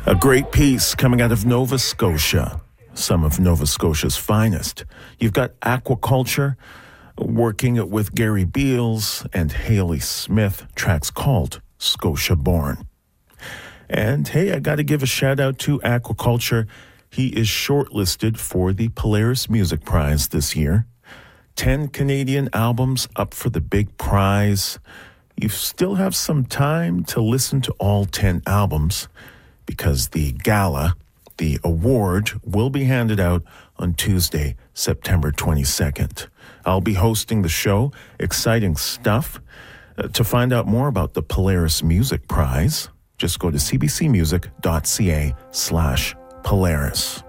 A great piece coming out of Nova Scotia, some of Nova Scotia's finest. You've got Aquaculture working with Gary Beals and Haley Smith, tracks called Scotia Born. And hey, I got to give a shout out to Aquaculture. He is shortlisted for the Polaris Music Prize this year. 10 Canadian albums up for the big prize. You still have some time to listen to all 10 albums because the gala, the award, will be handed out on Tuesday, September 22nd. I'll be hosting the show. Exciting stuff. To find out more about the Polaris Music Prize, just go to cbcmusic.ca/Polaris.